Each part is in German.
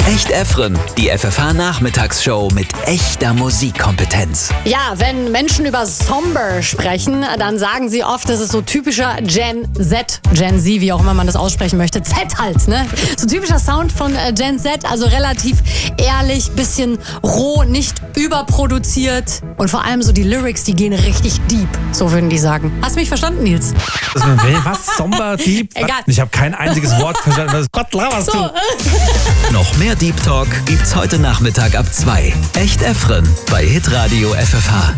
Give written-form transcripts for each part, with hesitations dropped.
Echt Efren, die FFH-Nachmittagsshow mit echter Musikkompetenz. Ja, wenn Menschen über Somber sprechen, dann sagen sie oft, das ist so typischer Gen Z, wie auch immer man das aussprechen möchte. Z halt, ne? So typischer Sound von Gen Z, also relativ ehrlich, bisschen roh, nicht überproduziert. Und vor allem so die Lyrics, die gehen richtig deep, so würden die sagen. Hast du mich verstanden, Nils? Was? Somber, deep? Egal. Ich habe kein einziges Wort verstanden. Was Gott laberst du? Noch mehr Deep Talk gibt's heute Nachmittag ab 2. Echt Efren bei Hitradio FFH.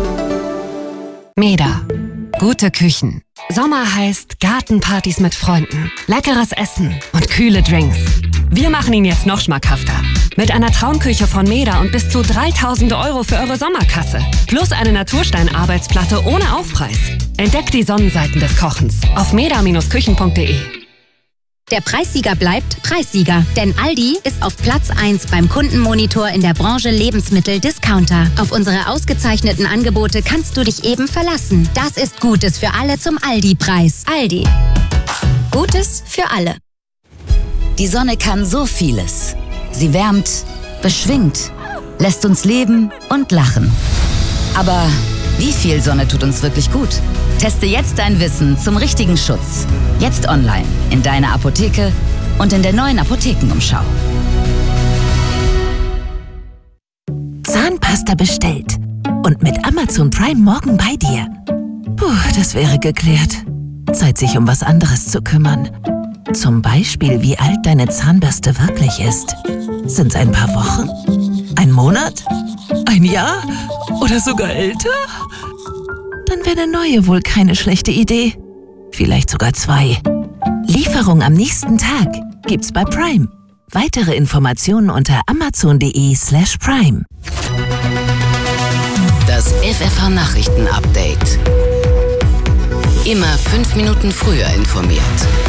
Meda. Gute Küchen. Sommer heißt Gartenpartys mit Freunden, leckeres Essen und kühle Drinks. Wir machen ihn jetzt noch schmackhafter. Mit einer Traumküche von Meda und bis zu 3.000 € für eure Sommerkasse. Plus eine Naturstein-Arbeitsplatte ohne Aufpreis. Entdeckt die Sonnenseiten des Kochens auf meda-küchen.de. Der Preissieger bleibt Preissieger, denn Aldi ist auf Platz 1 beim Kundenmonitor in der Branche Lebensmittel-Discounter. Auf unsere ausgezeichneten Angebote kannst du dich eben verlassen. Das ist Gutes für alle zum Aldi-Preis. Aldi. Gutes für alle. Die Sonne kann so vieles. Sie wärmt, beschwingt, lässt uns leben und lachen. Aber wie viel Sonne tut uns wirklich gut? Teste jetzt dein Wissen zum richtigen Schutz. Jetzt online, in deiner Apotheke und in der neuen Apothekenumschau. Zahnpasta bestellt. Und mit Amazon Prime morgen bei dir. Puh, das wäre geklärt. Zeit, sich um was anderes zu kümmern. Zum Beispiel, wie alt deine Zahnbürste wirklich ist. Sind's ein paar Wochen? Ein Monat? Ein Jahr? Oder sogar älter? Dann wäre eine neue wohl keine schlechte Idee. Vielleicht sogar 2. Lieferung am nächsten Tag gibt's bei Prime. Weitere Informationen unter amazon.de/prime. Das FFH-Nachrichten-Update. Immer 5 Minuten früher informiert.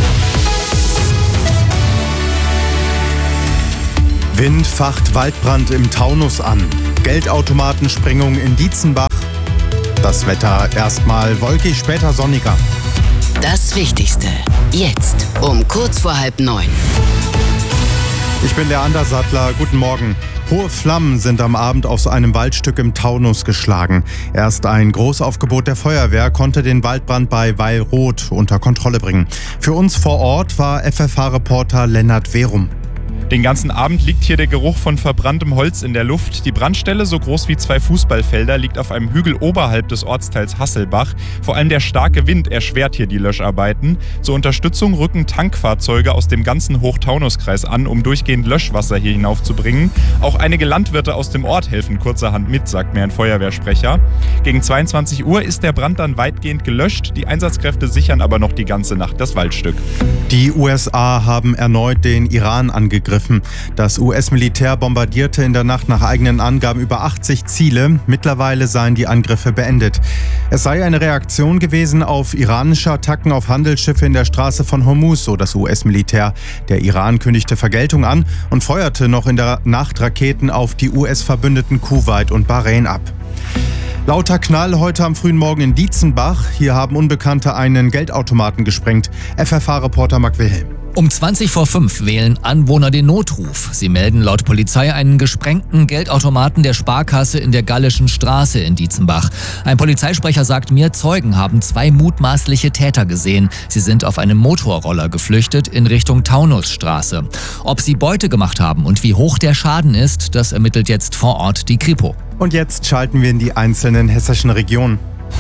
Wind facht Waldbrand im Taunus an. Geldautomatensprengung in Dietzenbach. Das Wetter erstmal wolkig, später sonniger. Das Wichtigste. Jetzt um kurz vor 8:30. Ich bin der Andersattler. Guten Morgen. Hohe Flammen sind am Abend aus einem Waldstück im Taunus geschlagen. Erst ein Großaufgebot der Feuerwehr konnte den Waldbrand bei Weilroth unter Kontrolle bringen. Für uns vor Ort war FFH-Reporter Lennart Werum. Den ganzen Abend liegt hier der Geruch von verbranntem Holz in der Luft. Die Brandstelle, so groß wie 2 Fußballfelder, liegt auf einem Hügel oberhalb des Ortsteils Hasselbach. Vor allem der starke Wind erschwert hier die Löscharbeiten. Zur Unterstützung rücken Tankfahrzeuge aus dem ganzen Hochtaunuskreis an, um durchgehend Löschwasser hier hinaufzubringen. Auch einige Landwirte aus dem Ort helfen kurzerhand mit, sagt mir ein Feuerwehrsprecher. Gegen 22 Uhr ist der Brand dann weitgehend gelöscht. Die Einsatzkräfte sichern aber noch die ganze Nacht das Waldstück. Die USA haben erneut den Iran angegriffen. Das US-Militär bombardierte in der Nacht nach eigenen Angaben über 80 Ziele. Mittlerweile seien die Angriffe beendet. Es sei eine Reaktion gewesen auf iranische Attacken auf Handelsschiffe in der Straße von Hormuz, so das US-Militär. Der Iran kündigte Vergeltung an und feuerte noch in der Nacht Raketen auf die US-Verbündeten Kuwait und Bahrain ab. Lauter Knall heute am frühen Morgen in Dietzenbach. Hier haben Unbekannte einen Geldautomaten gesprengt. FFH-Reporter Marc Wilhelm. Um 5:20 wählen Anwohner den Notruf. Sie melden laut Polizei einen gesprengten Geldautomaten der Sparkasse in der Gallischen Straße in Dietzenbach. Ein Polizeisprecher sagt mir, Zeugen haben 2 mutmaßliche Täter gesehen. Sie sind auf einem Motorroller geflüchtet in Richtung Taunusstraße. Ob sie Beute gemacht haben und wie hoch der Schaden ist, das ermittelt jetzt vor Ort die Kripo. Und jetzt schalten wir in die einzelnen hessischen Regionen.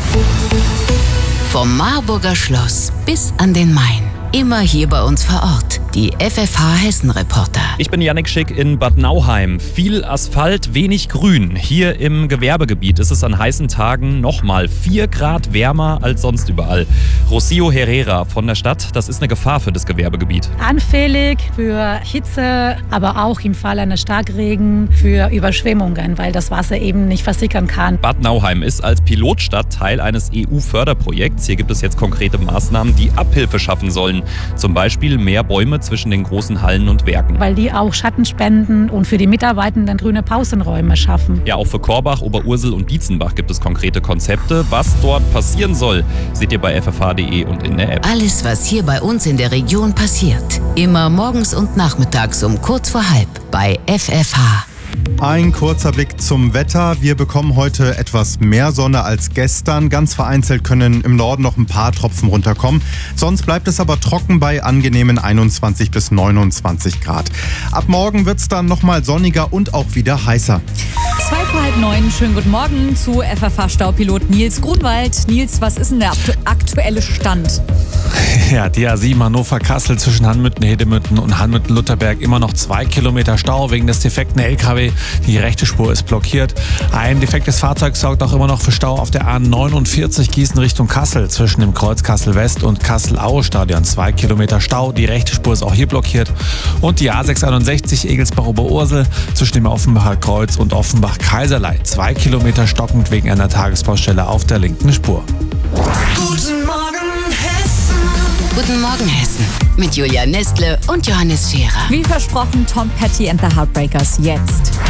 Vom Marburger Schloss bis an den Main. Immer hier bei uns vor Ort. Die FFH-Hessen-Reporter. Ich bin Jannik Schick in Bad Nauheim. Viel Asphalt, wenig Grün. Hier im Gewerbegebiet ist es an heißen Tagen nochmal 4 Grad wärmer als sonst überall. Rocio Herrera von der Stadt, das ist eine Gefahr für das Gewerbegebiet. Anfällig für Hitze, aber auch im Fall eines Starkregen für Überschwemmungen, weil das Wasser eben nicht versickern kann. Bad Nauheim ist als Pilotstadt Teil eines EU-Förderprojekts. Hier gibt es jetzt konkrete Maßnahmen, die Abhilfe schaffen sollen. Zum Beispiel mehr Bäume zwischen den großen Hallen und Werken. Weil die auch Schatten spenden und für die Mitarbeitenden grüne Pausenräume schaffen. Ja, auch für Korbach, Oberursel und Dietzenbach gibt es konkrete Konzepte. Was dort passieren soll, seht ihr bei ffh.de und in der App. Alles, was hier bei uns in der Region passiert. Immer morgens und nachmittags um kurz vor halb bei FFH. Ein kurzer Blick zum Wetter. Wir bekommen heute etwas mehr Sonne als gestern. Ganz vereinzelt können im Norden noch ein paar Tropfen runterkommen. Sonst bleibt es aber trocken bei angenehmen 21 bis 29 Grad. Ab morgen wird es dann nochmal sonniger und auch wieder heißer. 8:30. Schönen guten Morgen zu FFH-Staupilot Nils Grunwald. Nils, was ist denn der aktuelle Stand? Ja, die A7 Hannover-Kassel zwischen Hanmüthen-Hedemünden und Hanmüthen-Lutherberg immer noch 2 Kilometer Stau wegen des defekten LKW. Die rechte Spur ist blockiert. Ein defektes Fahrzeug sorgt auch immer noch für Stau auf der A49 Gießen Richtung Kassel zwischen dem Kreuz Kassel-West und Kassel-Aue-Stadion. 2 Kilometer Stau. Die rechte Spur ist auch hier blockiert. Und die A661 Egelsbach-Oberursel zwischen dem Offenbacher Kreuz und Offenbach-Kaiserlei. 2 Kilometer stockend wegen einer Tagesbaustelle auf der linken Spur. Guten Morgen, Hessen. Guten Morgen, Hessen. Mit Julia Nestle und Johannes Scherer. Wie versprochen, Tom Petty and the Heartbreakers jetzt.